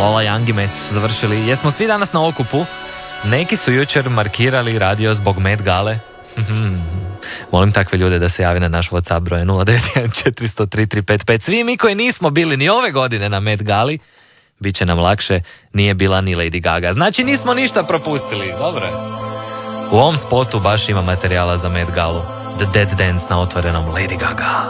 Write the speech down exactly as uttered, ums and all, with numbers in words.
Lola Young i Messi su završili. Jesmo svi danas na okupu? Neki su jučer markirali radio zbog Met Gale. Molim takve ljude da se javi na naš WhatsApp broj nula devet jedan četiri nula nula tri tri pet pet. Svi mi koji nismo bili ni ove godine na Met Gali, bit će nam lakše, nije bila ni Lady Gaga. Znači nismo ništa propustili, dobro je. U ovom spotu baš ima materijala za Met Galu. The Dead Dance na otvorenom, Lady Gaga.